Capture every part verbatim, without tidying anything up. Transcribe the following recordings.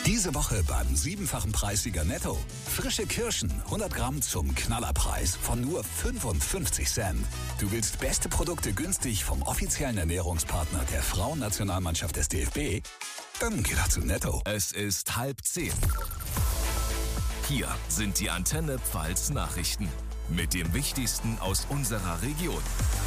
Diese Woche beim siebenfachen Preissieger Netto. Frische Kirschen, hundert Gramm zum Knallerpreis von nur fünfundfünfzig Cent. Du willst beste Produkte günstig vom offiziellen Ernährungspartner der Frauennationalmannschaft des D F B? Dann geh doch zu Netto. Es ist halb zehn. Hier sind die Antenne Pfalz Nachrichten mit dem Wichtigsten aus unserer Region.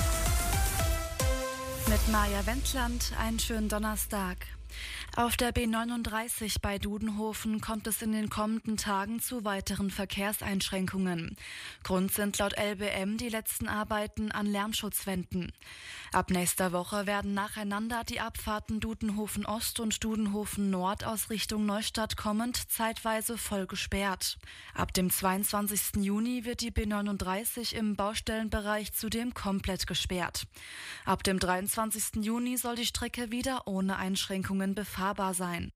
Mit Maja Wendland, einen schönen Donnerstag. Auf der B neununddreißig bei Dudenhofen kommt es in den kommenden Tagen zu weiteren Verkehrseinschränkungen. Grund sind laut L B M die letzten Arbeiten an Lärmschutzwänden. Ab nächster Woche werden nacheinander die Abfahrten Dudenhofen Ost und Dudenhofen Nord aus Richtung Neustadt kommend zeitweise voll gesperrt. Ab dem zweiundzwanzigsten Juni wird die B neununddreißig im Baustellenbereich zudem komplett gesperrt. Ab dem dreiundzwanzigsten Juni soll die Strecke wieder ohne Einschränkungen befahrbar sein.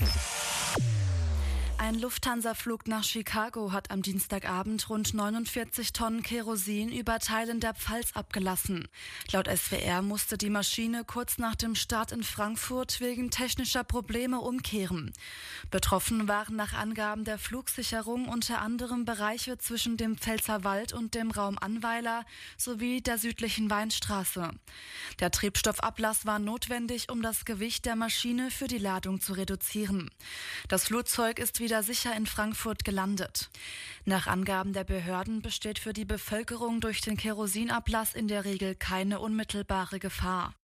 Ein Lufthansa-Flug nach Chicago hat am Dienstagabend rund neunundvierzig Tonnen Kerosin über Teilen der Pfalz abgelassen. Laut S W R musste die Maschine kurz nach dem Start in Frankfurt wegen technischer Probleme umkehren. Betroffen waren nach Angaben der Flugsicherung unter anderem Bereiche zwischen dem Pfälzerwald und dem Raum Annweiler sowie der südlichen Weinstraße. Der Triebstoffablass war notwendig, um das Gewicht der Maschine für die Ladung zu reduzieren. Das Flugzeug ist wieder sicher in Frankfurt gelandet. Nach Angaben der Behörden besteht für die Bevölkerung durch den Kerosinablass in der Regel keine unmittelbare Gefahr.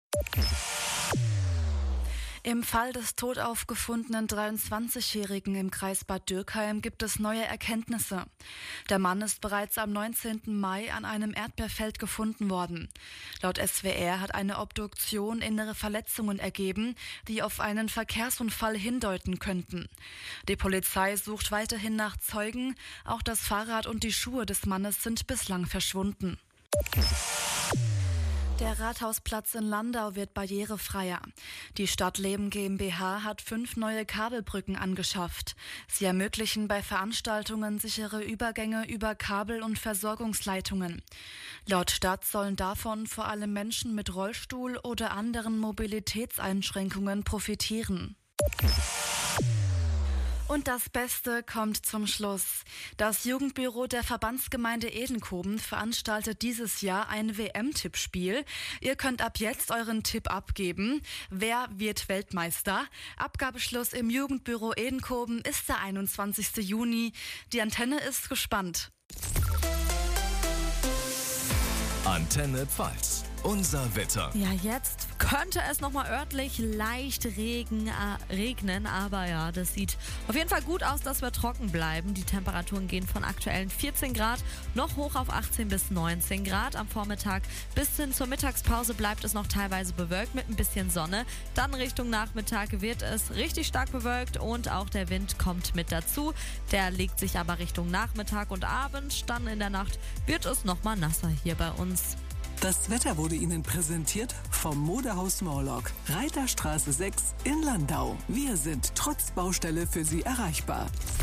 Im Fall des tot aufgefundenen dreiundzwanzigjährigen im Kreis Bad Dürkheim gibt es neue Erkenntnisse. Der Mann ist bereits am neunzehnten Mai an einem Erdbeerfeld gefunden worden. Laut S W R hat eine Obduktion innere Verletzungen ergeben, die auf einen Verkehrsunfall hindeuten könnten. Die Polizei sucht weiterhin nach Zeugen. Auch das Fahrrad und die Schuhe des Mannes sind bislang verschwunden. Der Rathausplatz in Landau wird barrierefreier. Die Stadt Leben GmbH hat fünf neue Kabelbrücken angeschafft. Sie ermöglichen bei Veranstaltungen sichere Übergänge über Kabel- und Versorgungsleitungen. Laut Stadt sollen davon vor allem Menschen mit Rollstuhl oder anderen Mobilitätseinschränkungen profitieren. Und das Beste kommt zum Schluss. Das Jugendbüro der Verbandsgemeinde Edenkoben veranstaltet dieses Jahr ein W M-Tippspiel. Ihr könnt ab jetzt euren Tipp abgeben. Wer wird Weltmeister? Abgabeschluss im Jugendbüro Edenkoben ist der einundzwanzigsten Juni. Die Antenne ist gespannt. Antenne Pfalz. Unser Wetter. Ja, jetzt könnte es nochmal örtlich leicht Regen, äh, regnen, aber ja, das sieht auf jeden Fall gut aus, dass wir trocken bleiben. Die Temperaturen gehen von aktuellen vierzehn Grad noch hoch auf achtzehn bis neunzehn Grad. Am Vormittag bis hin zur Mittagspause bleibt es noch teilweise bewölkt mit ein bisschen Sonne. Dann Richtung Nachmittag wird es richtig stark bewölkt und auch der Wind kommt mit dazu. Der legt sich aber Richtung Nachmittag und Abend. Dann in der Nacht wird es nochmal nasser hier bei uns. Das Wetter wurde Ihnen präsentiert vom Modehaus Morlock, Reiterstraße sechs in Landau. Wir sind trotz Baustelle für Sie erreichbar.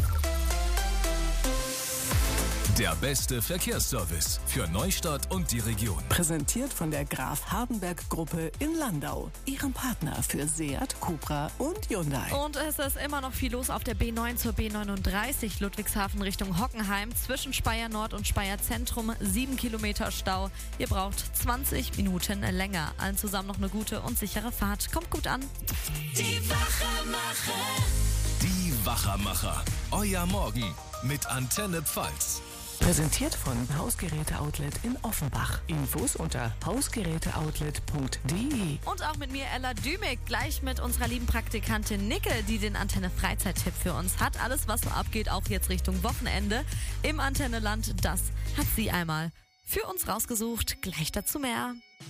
Der beste Verkehrsservice für Neustadt und die Region. Präsentiert von der Graf Hardenberg Gruppe in Landau, Ihrem Partner für Seat, Cupra und Hyundai. Und es ist immer noch viel los auf der B neun zur B neununddreißig Ludwigshafen Richtung Hockenheim. Zwischen Speyer Nord und Speyer Zentrum sieben Kilometer Stau. Ihr braucht zwanzig Minuten länger. Allen zusammen noch eine gute und sichere Fahrt. Kommt gut an. Die Wachermacher. Die Wachermacher. Euer Morgen mit Antenne Pfalz. Präsentiert von Hausgeräte-Outlet in Offenbach. Infos unter hausgeräteoutlet punkt de. Und auch mit mir Ella Dümig, gleich mit unserer lieben Praktikantin Nicke, die den Antenne-Freizeit-Tipp für uns hat. Alles, was so abgeht, auch jetzt Richtung Wochenende im Antenneland, das hat sie einmal für uns rausgesucht. Gleich dazu mehr.